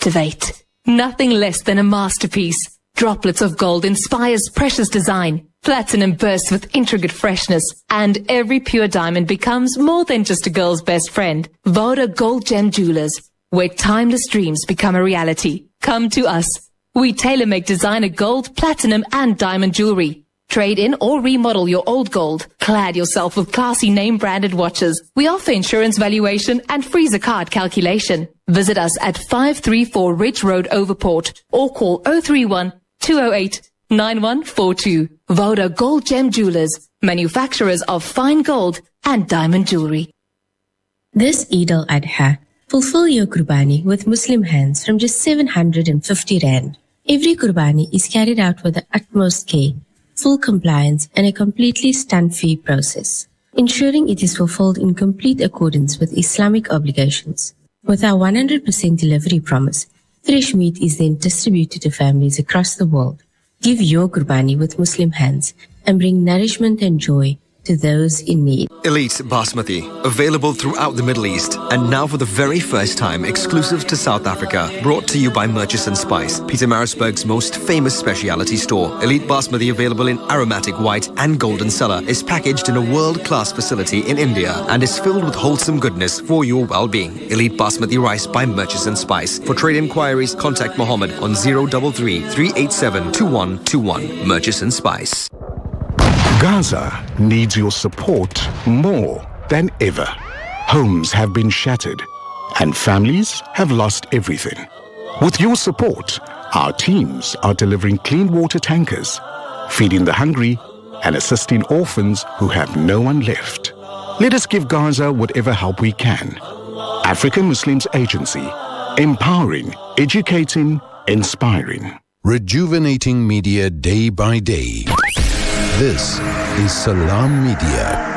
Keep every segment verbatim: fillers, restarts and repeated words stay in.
captivate. Nothing less than a masterpiece. Droplets of gold inspires precious design. Platinum bursts with intricate freshness. And every pure diamond becomes more than just a girl's best friend. Voda Gold Gem Jewelers, where timeless dreams become a reality. Come to us. We tailor-make designer gold, platinum and diamond jewelry. Trade in or remodel your old gold. Clad yourself with classy name-branded watches. We offer insurance valuation and freezer card calculation. Visit us at five thirty-four Ridge Road, Overport, or call oh three one, two oh eight, nine one four two. Voda Gold Gem Jewelers, manufacturers of fine gold and diamond jewelry. This Eid al-Adha, fulfill your Qurbani with Muslim hands from just seven hundred fifty rand. Every Qurbani is carried out with the utmost care, full compliance and a completely stunt-free process, ensuring it is fulfilled in complete accordance with Islamic obligations. With our one hundred percent delivery promise, fresh meat is then distributed to families across the world. Give your Qurbani with Muslim hands and bring nourishment and joy to those in need. Elite Basmati, available throughout the Middle East, and now for the very first time exclusive to South Africa, brought to you by Murchison Spice, Pietermaritzburg's most famous specialty store. Elite Basmati, available in aromatic white and golden cellar, is packaged in a world-class facility in India and is filled with wholesome goodness for your well-being. Elite Basmati rice by Murchison Spice. For trade inquiries, contact Mohammed on zero three three, three eight seven, two one two one. Murchison Spice. Gaza needs your support more than ever. Homes have been shattered and families have lost everything. With your support, our teams are delivering clean water tankers, feeding the hungry and assisting orphans who have no one left. Let us give Gaza whatever help we can. African Muslims Agency, empowering, educating, inspiring. Rejuvenating media day by day. This is Salam Media.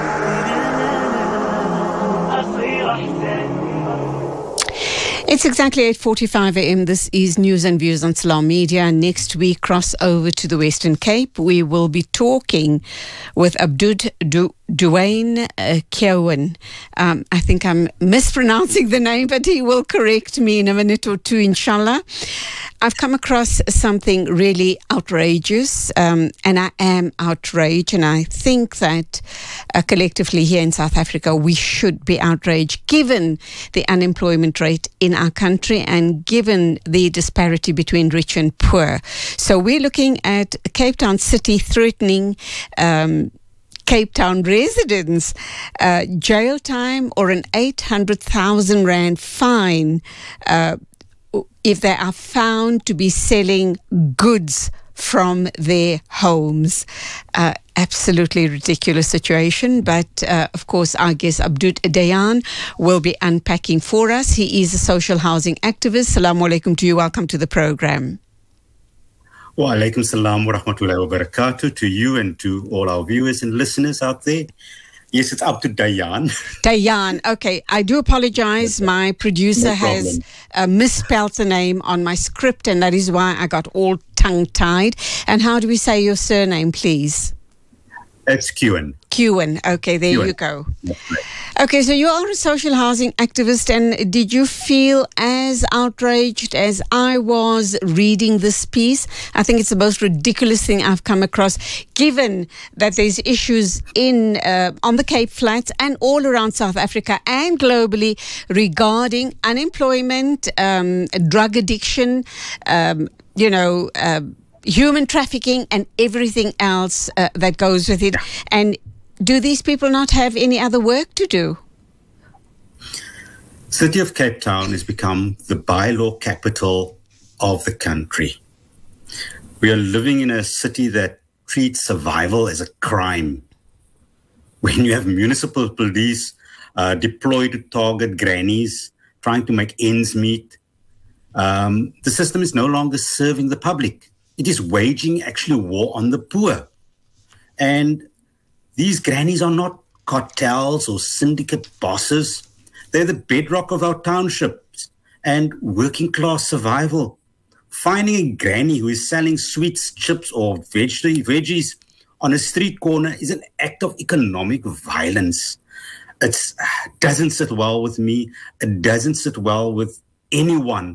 It's exactly eight forty-five a m. This is News and Views on Salam Media. Next we cross over to the Western Cape. We will be talking with Abdud du- Duane uh, Kyowan. Um, I think I'm mispronouncing the name, but he will correct me in a minute or two, inshallah. I've come across something really outrageous, um, and I am outraged, and I think that uh, collectively here in South Africa we should be outraged given the unemployment rate in our country and given the disparity between rich and poor. So we're looking at Cape Town City threatening um, Cape Town residents uh, jail time or an eight hundred thousand rand fine uh, if they are found to be selling goods from their homes. Uh, absolutely ridiculous situation, but uh, of course our guest Abdud Dayan will be unpacking for us. He is a social housing activist. Assalamu alaikum to you. Welcome to the program. Wa alaikum salam wa rahmatullahi wa barakatuh to you and to all our viewers and listeners out there. Yes, it's up to Dayan. Dayan, okay. I do apologize. My producer No has uh, misspelled the name on my script, and that is why I got all tongue-tied. And how do we say your surname, please? It's Kyowan. Kyowan. Okay, there Kyowan. you go. Okay, so you are a social housing activist, and did you feel as outraged as I was reading this piece? I think it's the most ridiculous thing I've come across, given that there's issues in uh, on the Cape Flats and all around South Africa and globally regarding unemployment, um, drug addiction, um, you know, uh, human trafficking and everything else uh, that goes with it. And do these people not have any other work to do? City of Cape Town has become the bylaw capital of the country. We are living in a city that treats survival as a crime. When you have municipal police uh, deployed to target grannies, trying to make ends meet, um, the system is no longer serving the public. It is waging actually war on the poor. And these grannies are not cartels or syndicate bosses. They're the bedrock of our townships and working class survival. Finding a granny who is selling sweets, chips, or veg- veggies on a street corner is an act of economic violence. It doesn't sit well with me. It doesn't sit well with anyone